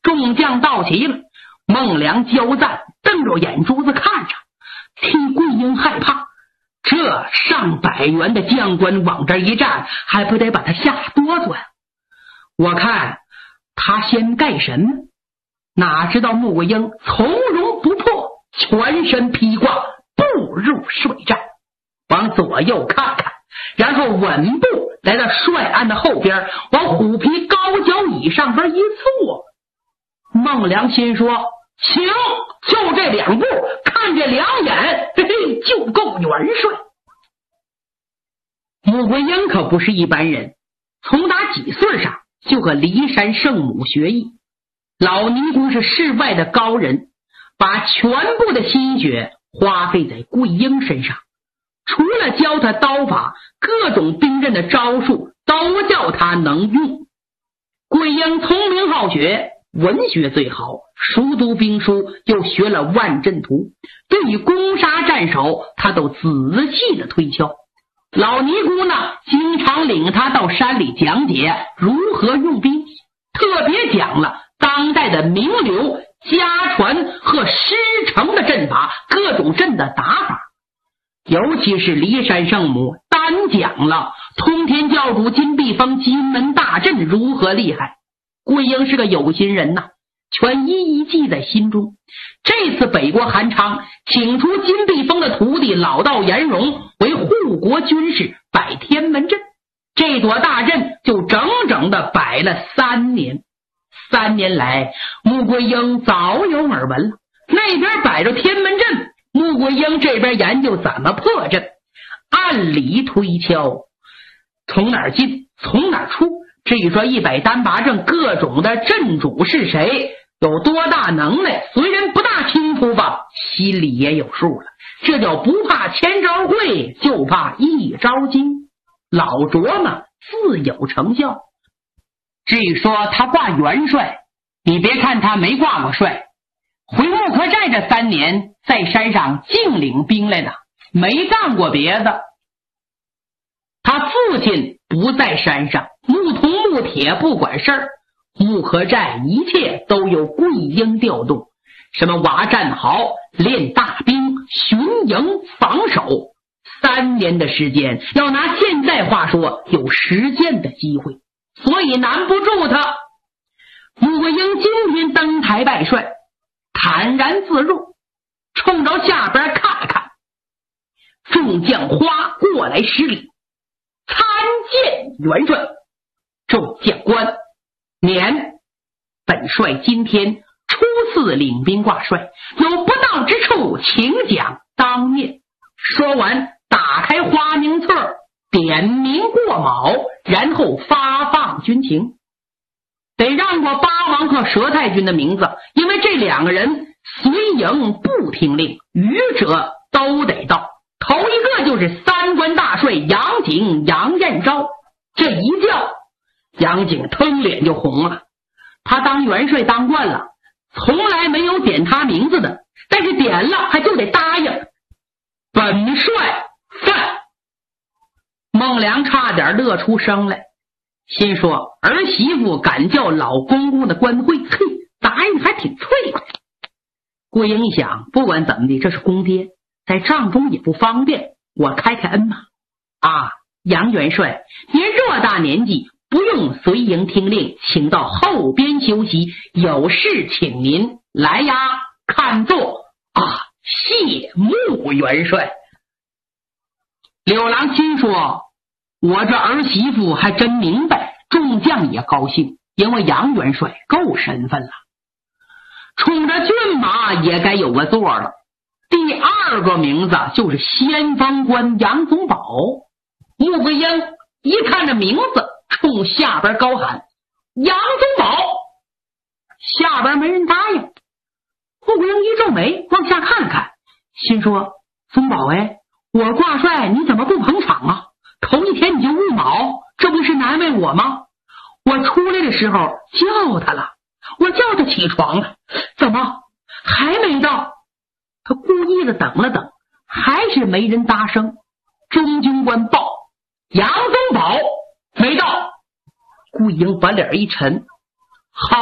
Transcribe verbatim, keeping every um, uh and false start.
众将到齐了，孟良交赞，瞪着眼珠子看着，替桂英害怕。这上百员的将官往这一站，还不得把他吓哆嗦呀？我看他先干什么？哪知道穆桂英从容不迫，全身披挂，步入水寨，往左右看看，然后稳步来到帅案的后边，往虎皮高脚椅上边一坐。孟良心说：行，就这两步，看这两眼，嘿嘿，就够元帅。穆桂英可不是一般人，从打几岁上就和骊山圣母学艺。老尼姑是世外的高人，把全部的心血花费在桂英身上，除了教她刀法，各种兵刃的招数都叫她能用。桂英聪明好学，文学最好，熟读兵书，又学了万阵图，对于攻杀战守，她都仔细的推敲。老尼姑呢，经常领他到山里讲解如何用兵，特别讲了当代的名流家传和师承的阵法，各种阵的打法。尤其是骊山圣母单讲了通天教主金碧峰金门大阵如何厉害。桂英是个有心人呐，全一一记在心中。这次北国韩昌请出金碧峰的徒弟老道颜荣为护国军师，摆天门阵，这朵大阵就整整的摆了三年。三年来，穆桂英早有耳闻了，那边摆着天门阵，穆桂英这边研究怎么破阵，按理推敲，从哪儿进从哪儿出。至于说一百单八阵各种的阵主是谁，有多大能耐，虽然不大清楚吧，心里也有数了。这叫不怕千招会，就怕一招精。老琢磨自有成效。至于说他挂元帅，你别看他没挂过帅，回木柯寨这三年在山上净领兵来的，没干过别的。他父亲不在山上，木铜木铁不管事儿，木柯寨一切都由桂英调动，什么挖战壕、练大兵、巡营、防守，三年的时间，要拿现在话说，有实践的机会，所以难不住他。穆桂英今天登台拜帅，坦然自若，冲着下边看看，众将花过来施礼，参见元帅。众将官免，本帅今天初次领兵挂帅，有不当之处，请讲当面。说完，打开花名册，点名过卯，然后发放军情。得让过八王和佘太君的名字，因为这两个人随营不听令，愚者都得到。头一个就是三官大帅杨景杨彦昭，这一叫杨景腾脸就红了。他当元帅当惯了，从来没有点他名字的，但是点了他就得答应。本帅犯。孟良差点乐出声来，心说儿媳妇敢叫老公公的官会，嘿，答应还挺脆快。桂英一想，不管怎么的，这是公爹，在帐中也不方便，我开开恩嘛。啊，杨元帅，您偌大年纪，不用随营听令，请到后边休息，有事请您来呀，看座啊，谢穆元帅。柳郎心说，我这儿媳妇还真明白，众将也高兴，因为杨元帅够身份了，冲着骏马也该有个座了。第二个名字就是先锋官杨宗保。穆桂英一看这名字，冲下边高喊杨宗保，下边没人答应。穆桂英一皱眉往下看看，心说，宗保哎，我挂帅你怎么不捧场啊？头一天你就误卯，这不是难为我吗？我出来的时候叫他了，我叫他起床了，怎么还没到？他故意的等了等，还是没人答声。中军官报杨宗保没到。顾英把脸一沉，好